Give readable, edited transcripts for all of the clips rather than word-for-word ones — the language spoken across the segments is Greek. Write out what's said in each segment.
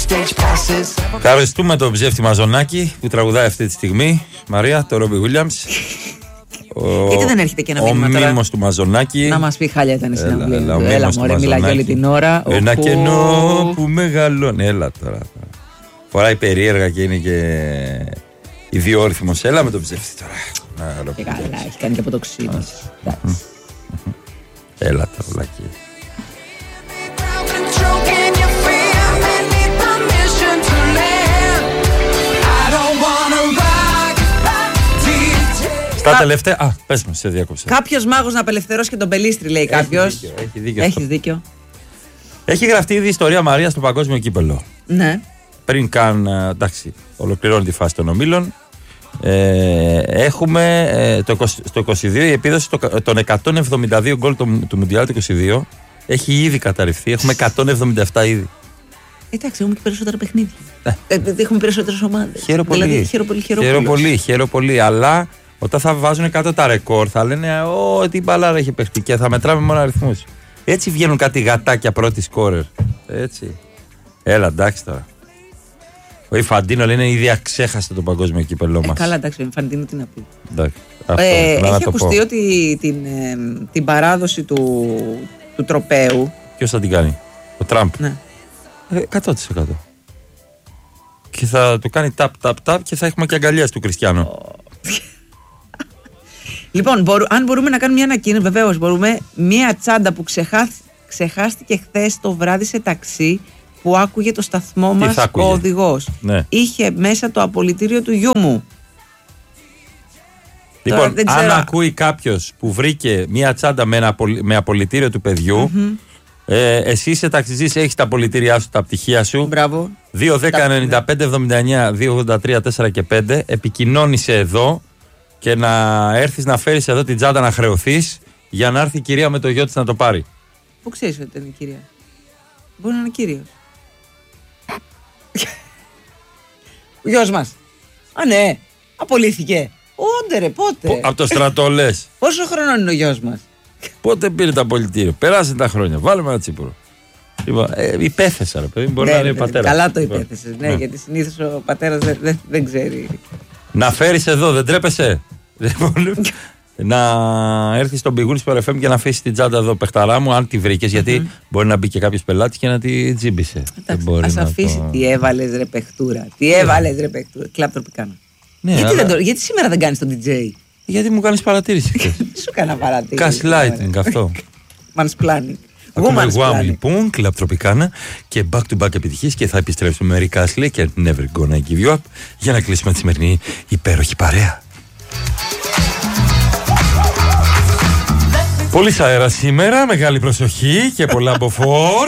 Ευχαριστούμε τον ψεύτη Μαζονάκη που τραγουδάει αυτή τη στιγμή. Μαρία, το Ρόμπι Γουίλιαμς. Γιατί δεν έρχεται και ένα μήνυμα τώρα? Ο μήμος του Μαζονάκη. Να μας πει χάλια ήταν η συναυλία. Έλα μωρέ, μιλάει όλη την ώρα. Ένα κενό που μεγαλώνει. Έλα τώρα. Φοράει περίεργα και είναι και ιδιόρυθμος. Έλα με τον ψεύτη τώρα. Και καλά, έχει κάνει και αποτοξίνηση. Έλα τώρα, λάκι. Στα τελευταία. Πες μου, σε διάκοψα. Κάποιος μάγος να απελευθερώσει και τον Πελίστρη, λέει κάποιος. Έχεις δίκιο. Έχει γραφτεί ήδη η ιστορία, Μαρία, στο παγκόσμιο κύπελλο. Ναι. Πριν καν, εντάξει, ολοκληρώνει τη φάση των ομίλων. Έχουμε στο 22 η επίδοση των 172 γκολ του Μουντιάλ του 22 έχει ήδη καταρριφθεί. Έχουμε 177 ήδη. Εντάξει, έχουμε και περισσότερα παιχνίδια. Έχουμε περισσότερες ομάδες. Χαίρο πολύ. Αλλά όταν θα βάζουν κάτω τα ρεκόρ θα λένε τι μπαλάρα έχει παιχτεί και θα μετράμε μόνο αριθμούς. Έτσι βγαίνουν κάτι γατάκια πρώτη σκόρερ. Έτσι. Έλα, εντάξει τώρα. Ο Ιφαντίνο λένε ήδη αξέχασε το παγκόσμιο κύπελλό μας. Καλά, εντάξει, ο Ιφαντίνο τι να πει. Έχει ακουστεί ότι την παράδοση του τροπαίου. Ποιος θα την κάνει? Ο Τραμπ. Ναι. 100%. Και θα το κάνει tap και θα έχουμε και αγκαλιές του Κριστιανό. Λοιπόν, αν μπορούμε να κάνουμε μια ανακοίνωση, βεβαίως μπορούμε. Μια τσάντα που ξεχάστηκε χθες το βράδυ σε ταξί που άκουγε το σταθμό μας ο οδηγός. Ναι. Είχε μέσα το απολυτήριο του γιού μου. Λοιπόν, αν ακούει κάποιος που βρήκε μια τσάντα με απολυτήριο του παιδιού, εσύ είσαι ταξιζής, έχεις τα απολυτήριά σου, τα πτυχία σου. Μπράβο. 2-10-95-79-283-4 και 5. Επικοινώνησε εδώ και να έρθεις να φέρεις εδώ την τσάντα να χρεωθείς για να έρθει η κυρία με το γιο της να το πάρει. Πού ξέρεις ότι είναι η κυρία? Μπορεί να είναι κύριος. Ο γιος μας. Α, ναι, απολύθηκε. Όντε ρε, πότε? Από το στρατό λες. Πόσο χρονών είναι ο γιος μας? Πότε πήρε το απολυτήριο? Περάσαν τα χρόνια. Βάλουμε ένα τσίπουρο. Υπέθεσα, ρε παιδί. Μπορεί να είναι πατέρα. Καλά το υπέθεσες. Ναι, γιατί συνήθως ο πατέρας δεν ξέρει. Να φέρεις εδώ, δεν τρέπεσαι? Να έρθεις στον Big Wheels FM και να αφήσεις την τσάντα εδώ, παιχταρά μου, αν τη βρήκες. Γιατί μπορεί να μπει και κάποιος πελάτης και να τη τζίμπησε. Ας αφήσει. Τι έβαλες ρε παιχτούρα. Κλαπτροπικάνα. Γιατί σήμερα δεν κάνεις τον DJ? Γιατί μου κάνεις παρατήρηση. Τι σου κάνα παρατήρηση? Gaslighting αυτό. Mansplaining. Ακούμε Guam λοιπόν, κλαπτροπικάνα και back to back επιτυχίες και θα επιστρέψουμε με Rick Astley και Never Gonna Give You Up για να κλείσουμε τη σημερινή υπέροχη παρέα. Πολύς αέρα σήμερα, μεγάλη προσοχή και πολλά μποφόρ.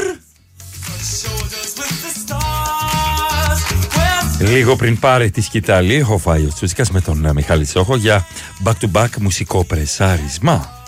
Λίγο πριν πάρει τη σκητάλη, έχω φάει ο Τσούτσικας με τον Μιχάλη Τσόχο για back to back μουσικό πρεσάρισμα.